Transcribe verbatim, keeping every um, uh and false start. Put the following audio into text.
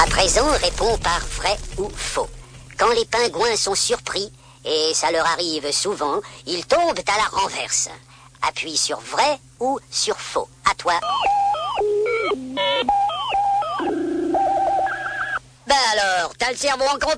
À présent, réponds par vrai ou faux. Quand les pingouins sont surpris, et ça leur arrive souvent, ils tombent à la renverse. Appuie sur vrai ou sur faux. À toi. Ben alors, t'as le cerveau en compote ?